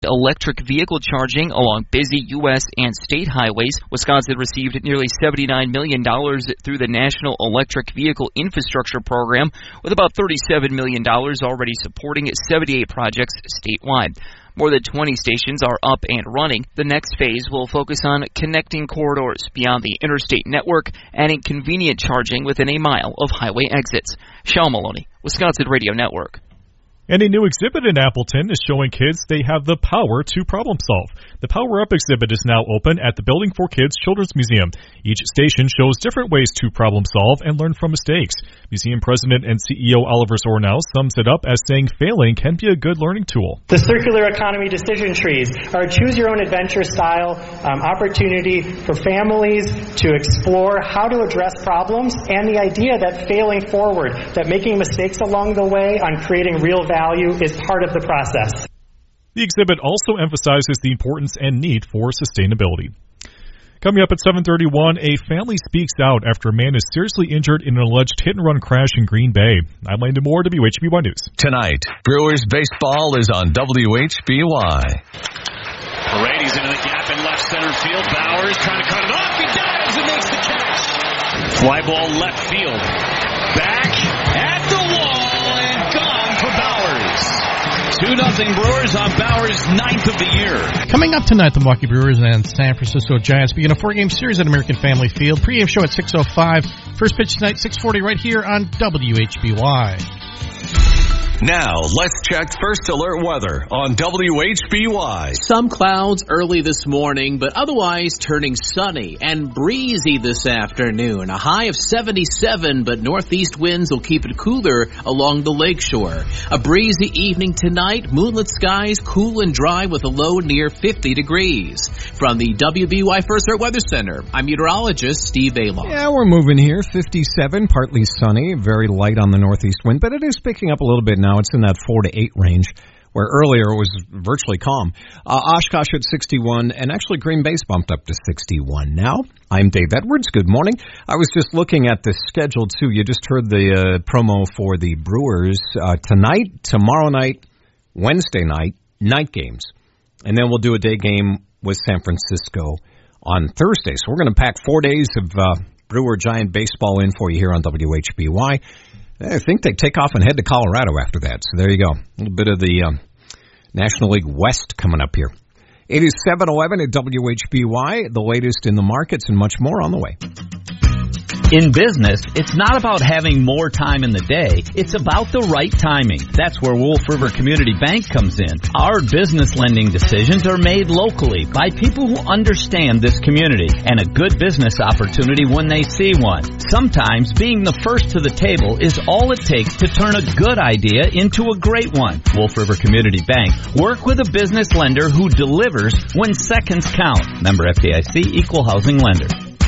electric vehicle charging along busy U.S. and state highways. Wisconsin received nearly $79 million through the National Electric Vehicle Infrastructure Program, with about $37 million already supporting 78 projects statewide. More than 20 stations are up and running. The next phase will focus on connecting corridors beyond the interstate network, adding convenient charging within a mile of highway exits. Sean Maloney, Wisconsin Radio Network. And a new exhibit in Appleton is showing kids they have the power to problem solve. The Power Up exhibit is now open at the Building for Kids Children's Museum. Each station shows different ways to problem solve and learn from mistakes. Museum President and CEO Oliver Zornow sums it up as saying failing can be a good learning tool. The circular economy decision trees are a choose-your-own-adventure style opportunity for families to explore how to address problems, and the idea that failing forward, that making mistakes along the way on creating real value is part of the process. The exhibit also emphasizes the importance and need for sustainability. Coming up at 7:31, a family speaks out after a man is seriously injured in an alleged hit-and-run crash in Green Bay. I'm Landon Moore, WHBY News. Tonight, Brewers baseball is on WHBY. Paredes into the gap in left center field. Bowers trying to cut it off. He dives and makes the catch. Fly ball left field. Back at the wall and gone for Bowers. 2-0 Brewers on Bowers' 9th of the year. Coming up tonight, the Milwaukee Brewers and San Francisco Giants begin a 4-game series at American Family Field. Pre-game show at 6:05. First pitch tonight, 6:40, right here on WHBY. Now, let's check First Alert weather on WHBY. Some clouds early this morning, but otherwise turning sunny and breezy this afternoon. A high of 77, but northeast winds will keep it cooler along the lakeshore. A breezy evening tonight, moonlit skies, cool and dry with a low near 50 degrees. From the WBY First Alert Weather Center, I'm meteorologist Steve Baylor. Yeah, we're moving here. 57, partly sunny, very light on the northeast wind, but it is picking up a little bit now. It's in that 4 to 8 range, where earlier it was virtually calm. Oshkosh at 61, and actually Green Bay's bumped up to 61 now. I'm Dave Edwards. Good morning. I was just looking at the schedule, too. You just heard the promo for the Brewers. Tonight, tomorrow night, Wednesday night, night games. And then we'll do a day game with San Francisco on Thursday. So we're going to pack 4 days of Brewer Giant baseball in for you here on WHBY. I think they take off and head to Colorado after that. So there you go. A little bit of the National League West coming up here. It is 7:11 at WHBY, the latest in the markets and much more on the way. In business, it's not about having more time in the day. It's about the right timing. That's where Wolf River Community Bank comes in. Our business lending decisions are made locally by people who understand this community and a good business opportunity when they see one. Sometimes being the first to the table is all it takes to turn a good idea into a great one. Wolf River Community Bank. Work with a business lender who delivers when seconds count. Member FDIC, Equal Housing Lender.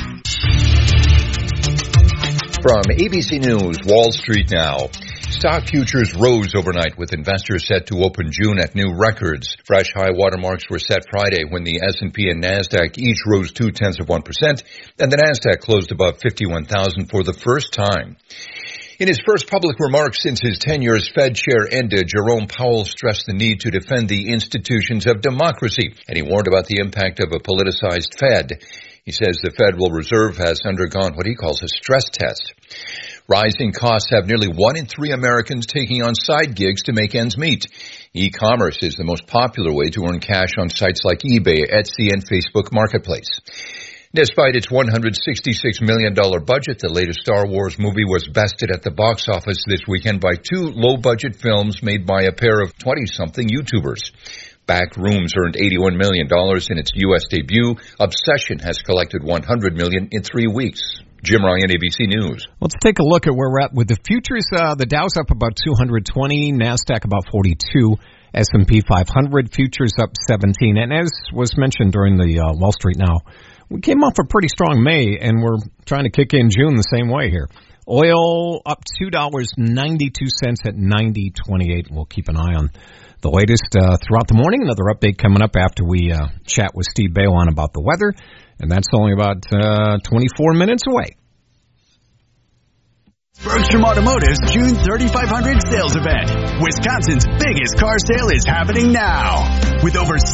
From ABC News, Wall Street now. Stock futures rose overnight with investors set to open June at new records. Fresh high watermarks were set Friday when the S&P and NASDAQ each rose 0.2%, and the NASDAQ closed above 51,000 for the first time. In his first public remarks since his tenure as Fed chair ended, Jerome Powell stressed the need to defend the institutions of democracy, and he warned about the impact of a politicized Fed. He says the Federal Reserve has undergone what he calls a stress test. Rising costs have nearly 1 in 3 Americans taking on side gigs to make ends meet. E-commerce is the most popular way to earn cash on sites like eBay, Etsy, and Facebook Marketplace. Despite its $166 million budget, the latest Star Wars movie was bested at the box office this weekend by 2 low-budget films made by a pair of 20-something YouTubers. Backrooms earned $81 million in its U.S. debut. Obsession has collected $100 million in 3 weeks. Jim Ryan, ABC News. Let's take a look at where we're at with the futures. The Dow's up about 220, NASDAQ about 42, S&P 500 futures up 17. And as was mentioned during the Wall Street Now, we came off a pretty strong May, and we're trying to kick in June the same way here. Oil up $2.92 at 90.28. We'll keep an eye on the latest throughout the morning. Another update coming up after we chat with Steve Baylon about the weather, and that's only about 24 minutes away. Bergstrom Automotive's June 3500 sales event. Wisconsin's biggest car sale is happening now. With over